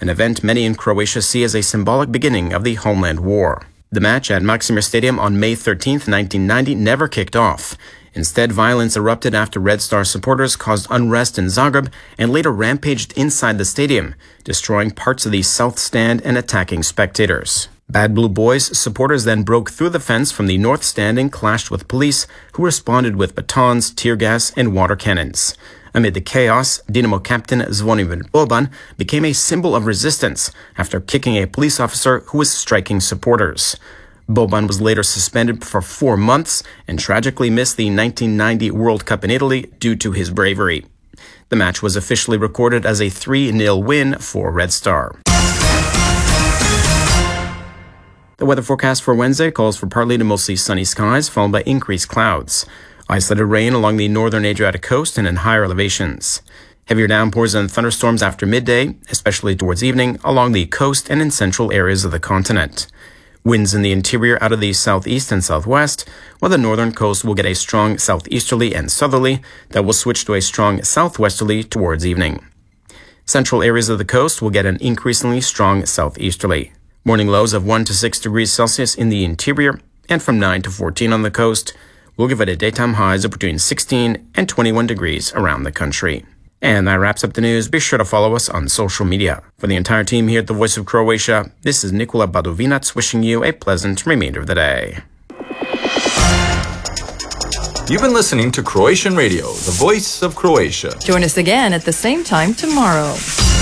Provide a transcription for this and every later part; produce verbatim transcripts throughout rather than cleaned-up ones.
an event many in Croatia see as a symbolic beginning of the Homeland War. The match at Maksimir Stadium on May thirteenth, nineteen ninety never kicked off. Instead, violence erupted after Red Star supporters caused unrest in Zagreb and later rampaged inside the stadium, destroying parts of the south stand and attacking spectators. Bad Blue Boys supporters then broke through the fence from the north stand and clashed with police, who responded with batons, tear gas, and water cannons. Amid the chaos, Dinamo captain Zvonimir Boban became a symbol of resistance after kicking a police officer who was striking supporters. Boban was later suspended for four months and tragically missed the nineteen ninety World Cup in Italy due to his bravery. The match was officially recorded as a three nil win for Red Star. The weather forecast for Wednesday calls for partly to mostly sunny skies, followed by increased clouds. Isolated rain along the northern Adriatic coast and in higher elevations. Heavier downpours and thunderstorms after midday, especially towards evening, along the coast and in central areas of the continent. Winds in the interior out of the southeast and southwest, while the northern coast will get a strong southeasterly and southerly that will switch to a strong southwesterly towards evening. Central areas of the coast will get an increasingly strong southeasterly. Morning lows of one to six degrees Celsius in the interior and from nine to fourteen on the coast will give it a daytime highs of between sixteen and twenty-one degrees around the country. And that wraps up the news. Be sure to follow us on social media. For the entire team here at the Voice of Croatia, this is Nikola Badovinac wishing you a pleasant remainder of the day. You've been listening to Croatian Radio, the Voice of Croatia. Join us again at the same time tomorrow.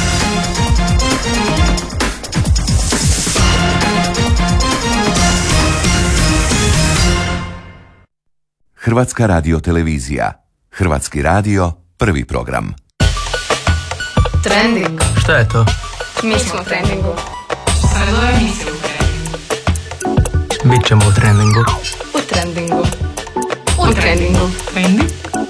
Hrvatska radiotelevizija. Hrvatski radio, prvi program. Trending. Šta je to? Mi smo u trendingu. Radove emisije u trendingu. Bićemo u trendingu. U trendingu. U trendingu. Trending?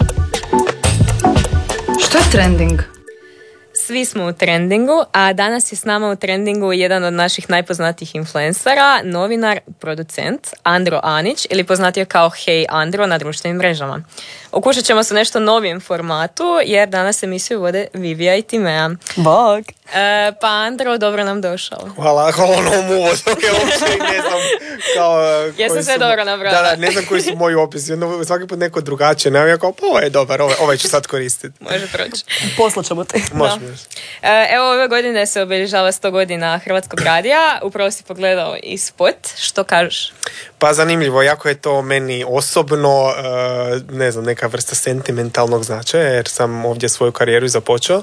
Što je trending? Svi smo u trendingu, a danas je s nama u trendingu jedan od naših najpoznatijih influencera, novinar, producent Andro Anić, ili poznatio kao Hey Andro na društvenim mrežama. Okušat ćemo se nešto novijem formatu, jer danas emisiju vode Vivija i Timea. Bog! E, pa Andro, dobro nam došao. Hvala, hvala na ovom uvodu. Ja uopće ne znam kao... Jesam sve dobro nabrala. Da, da, ne znam koji su moji opisi. Onda svaki put neko drugačije. Ne, ja kao, pa ovo je dobar, ovaj, ovaj ću sad koristiti. Može proći. Poslaćemo te. Može. E, evo, ove godine se obilježava sto godina Hrvatskog radija. Upravo si pogledao i spot. Što kažeš? Pa zanimljivo, jako je to meni osobno, ne znam, neka vrsta sentimentalnog značaja, jer sam ovdje svoju karijeru započeo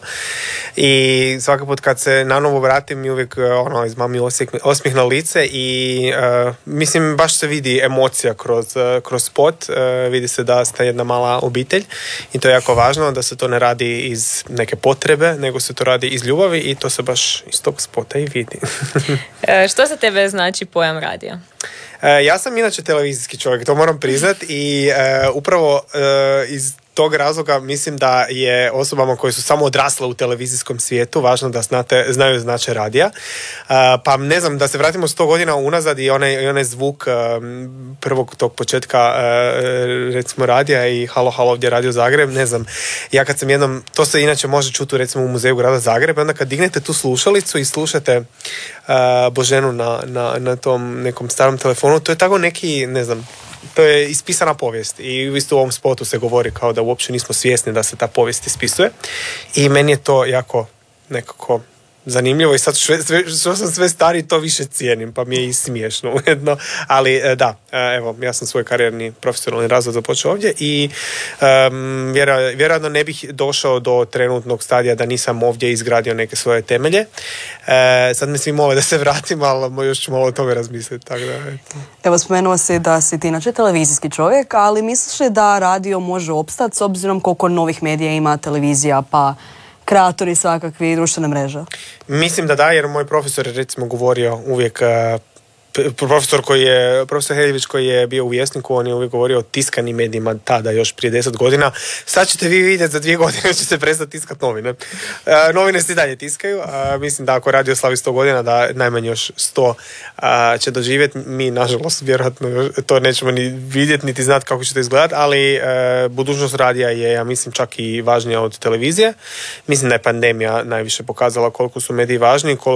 i svaki put kad se na novo vratim mi uvijek ono, izmami osmijeh na lice i uh, mislim baš se vidi emocija kroz, uh, kroz spot, uh, vidi se da ste jedna mala obitelj i to je jako važno, da se to ne radi iz neke potrebe, nego se to radi iz ljubavi i to se baš iz tog spota i vidi. e, što za tebe znači pojam radija? E, ja sam inače televizijski čovjek, to moram priznat i e, upravo e, iz tog razloga mislim da je osobama koje su samo odrasle u televizijskom svijetu važno da znate, znaju značaj radija. Uh, pa ne znam, da se vratimo sto godina unazad i onaj, i onaj zvuk uh, prvog tog početka uh, recimo radija i halo halo ovdje Radio Zagreb, ne znam. Ja kad sam jednom, to se inače može čuti recimo u muzeju grada Zagreba, onda kad dignete tu slušalicu i slušate uh, Boženu na, na, na tom nekom starom telefonu, to je tako neki, ne znam, to je ispisana povijest i isto u ovom spotu se govori kao da uopće nismo svjesni da se ta povijest ispisuje i meni je to jako nekako zanimljivo i sad sve, sve, što sam sve stariji to više cijenim pa mi je i smiješno ujedno, ali da, evo ja sam svoj karijerni profesionalni razvoj započeo ovdje i um, vjera, vjerojatno ne bih došao do trenutnog stadija da nisam ovdje izgradio neke svoje temelje. E, sad mi svi mole da se vratim, ali još ću malo o tome razmisliti. Tako da, eto. Evo, spomenuo si da si ti inače televizijski čovjek, ali misliš li da radio može opstati s obzirom koliko novih medija ima, televizija, pa kreatori svakakvi društvene mreže? Mislim da da, jer moj profesor je recimo govorio uvijek, profesor koji je, profesor Heljević koji je bio u Vjesniku, on je uvijek govorio o tiskanim medijima tada, još prije deset godina. Sad ćete vi vidjeti, za dvije godine će se prestati tiskat novine. E, novine se i dalje tiskaju. E, mislim da ako radio slavi sto godina, da najmanje još sto a, će doživjeti. Mi, nažalost, vjerojatno to nećemo ni vidjeti, niti znati kako će to izgledati, ali e, budućnost radija je, ja mislim, čak i važnija od televizije. Mislim da je pandemija najviše pokazala koliko su mediji važni, koliko